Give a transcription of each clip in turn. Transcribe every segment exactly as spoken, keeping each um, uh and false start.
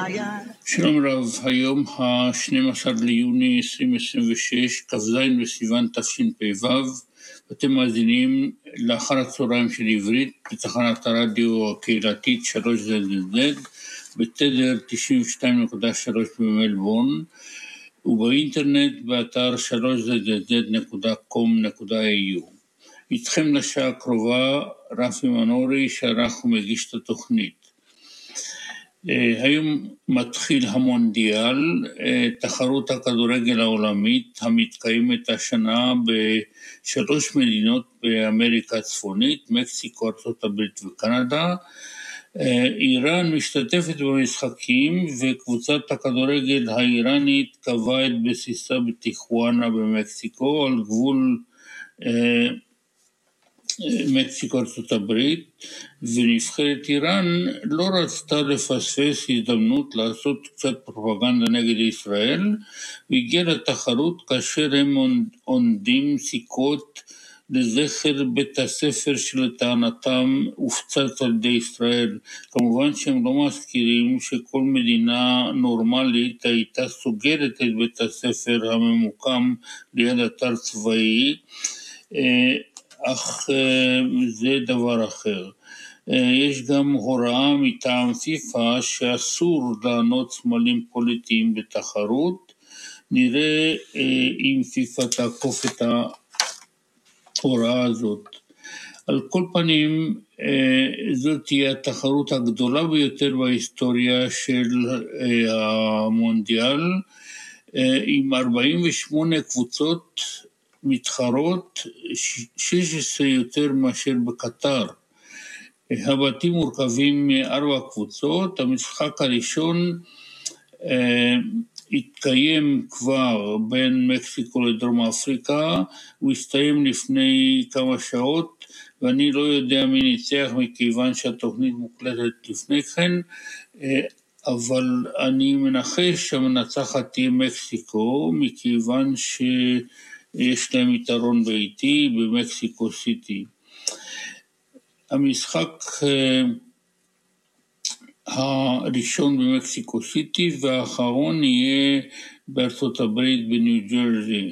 שלום רב, היום ה-שנים עשר ליוני עשרים עשרים ושש, כ"ז בסיוון תשפ"ו, ואתם מאזינים לאחר הצהריים של עברית בתחנת הרדיו הקהילתית שלוש זד זד בתדר תשעים ושתיים נקודה שלוש במלבורן, ובאינטרנט באתר שלוש זד זד נקודה קום נקודה איי יו. איתכם לשעה הקרובה רפי מנורי שערך ומגיש את התוכנית. היום מתחיל המונדיאל, תחרות הכדורגל העולמית המתקיימת השנה בשלוש מדינות באמריקה הצפונית, מקסיקו, ארצות הברית וקנדה. איראן משתתפת במשחקים, וקבוצת הכדורגל האיראנית קבעה את בסיסה בטיחואנה במקסיקו, על גבול מקסיקו ארצות הברית, ונבחרת איראן לא רצתה לפספס הזדמנות לעשות קצת פרופגנדה נגד ישראל, והגיעה לתחרות כאשר הם עונדים סיכות לזכר בית הספר שלטענתם הופצץ על ידי ישראל. כמובן שהם לא מזכירים שכל מדינה נורמלית הייתה סוגרת את בית הספר הממוקם ליד אתר צבאי, אך זה דבר אחר. יש גם הוראה מטעם פיפ"א שאסור לענות סמלים פוליטיים בתחרות. נראה אם פיפ"א תעקוף את ההוראה הזאת. על כל פנים, זאת תהיה התחרות הגדולה ביותר בהיסטוריה של המונדיאל, עם ארבעים ושמונה קבוצות מתחרות, שש עשרה יותר מאשר בקטר. הבתים מורכבים מארבע קבוצות. המשחק הראשון אה, התקיים כבר בין מקסיקו לדרום אפריקה, הוא הסתיים לפני כמה שעות, ואני לא יודע מי ניצח מכיוון שהתוכנית מוקלטת לפני כן, אה, אבל אני מנחש שהמנצחת תהיה מקסיקו, מכיוון ש... יש להם יתרון ביתי במקסיקו סיטי. המשחק הראשון במקסיקו סיטי והאחרון יהיה בארצות הברית בניו ג'רזי.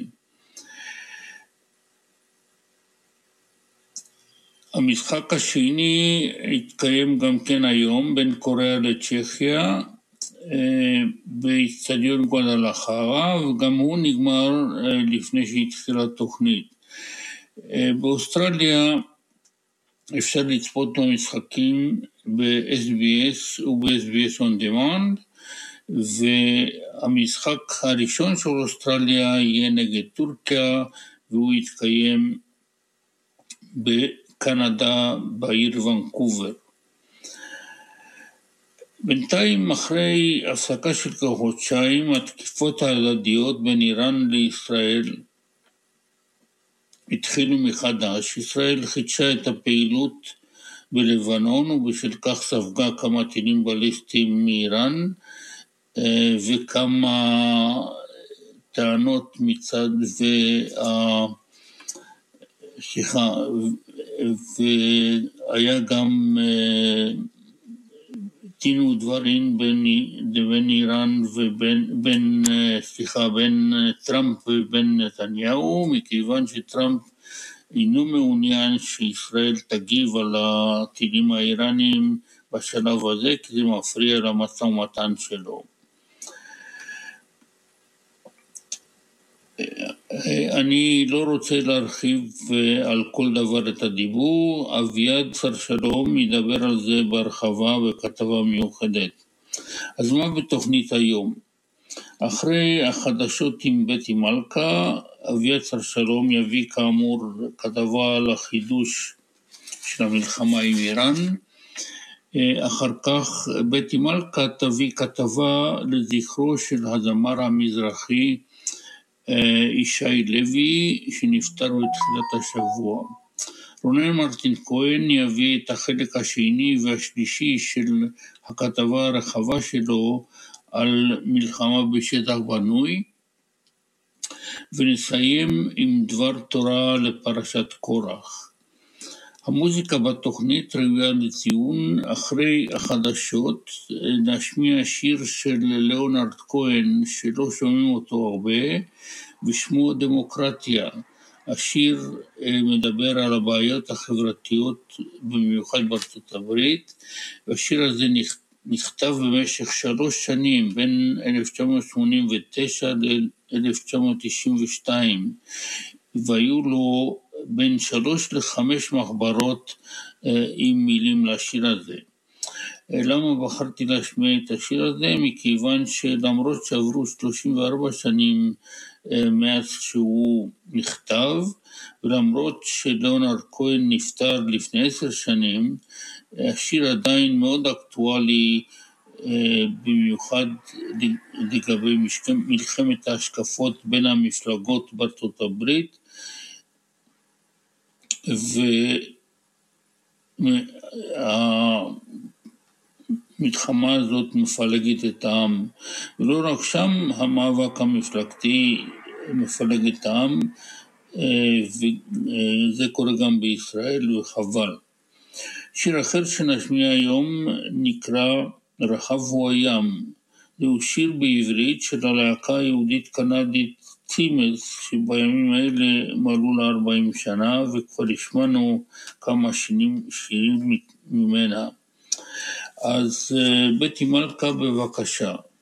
המשחק השני יתקיים גם כן היום בין קוריאה לצ'כיה, באצטדיון גואדלחרה, וגם הוא נגמר לפני שהתחילה התוכנית. באוסטרליה אפשר לצפות במשחקים ב-אס בי אס וב-אס בי אס on demand, והמשחק הראשון של אוסטרליה יהיה נגד טורקיה, והוא יתקיים בקנדה בעיר ונקובר. בינתיים, אחרי הפסקה של כחודשיים, התקיפות ההדדיות בין איראן לישראל התחילו מחדש. ישראל חידשה את הפעילות בלבנון, ובשל כך ספגה כמה טילים בליסטיים מאיראן, וכמה טענות מצד וה... סליחה, והיה גם... תינו דברים בין, בין איראן ובין, בין, סליחה, בין טראמפ ובין נתניהו, מכיוון שטראמפ אינו מעוניין שישראל תגיב על הטילים האיראניים בשלב הזה, כי זה מפריע למשא ומתן שלו. אני לא רוצה להרחיב על כל דבר את הדיבור. אביעד שר שלום ידבר על זה בהרחבה בכתבה מיוחדת. אז מה בתוכנית היום? אחרי החדשות עם בטי מלכה, אביעד שר שלום יביא כאמור כתבה על החידוש של המלחמה עם איראן. אחר כך בטי מלכה תביא כתבה לזכרו של הזמר המזרחי ישי לוי שנפטר בתחילת השבוע. רונן מרטין כהן יביא את החלק השני והשלישי של הכתבה הרחבה שלו על מלחמה בשטח בנוי, ונסיים עם דבר תורה לפרשת קורח. המוזיקה בתוכנית ראויה לציון. אחרי החדשות נשמיע שיר של ליאונרד כהן שלא שומעים אותו הרבה, ושמו דמוקרטיה. השיר מדבר על הבעיות החברתיות במיוחד בארצות הברית, והשיר הזה נכתב במשך שלוש שנים, בין אלף תשע מאות שמונים ותשע ל-אלף תשע מאות תשעים ושתיים, והיו לו בין שלוש לחמש מחברות עם מילים לשיר הזה. למה בחרתי להשמיע את השיר הזה? מכיוון שלמרות שעברו שלושים וארבע שנים מאז שהוא נכתב, ולמרות שליאונרד כהן נפטר לפני עשר שנים, השיר עדיין מאוד אקטואלי, במיוחד לגבי מלחמת ההשקפות בין המפלגות בארצות הברית, והמלחמה הזאת מפלגת את העם, ולא רק שם המאבק המפלגתי מפלג את העם, וזה קורה גם בישראל וחבל. שיר אחר שנשמיע היום נקרא רחב הוא הים. זהו שיר בעברית של הלהקה היהודית קנדית טימס, שבימים האלה מלאו לה ארבעים שנה, וכבר השמענו כמה שירים, שירים ממנה. אז בטי מלכה בבקשה.